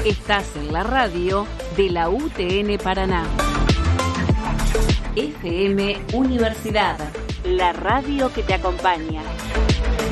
Estás en la radio de la UTN Paraná. FM Universidad, la radio que te acompaña.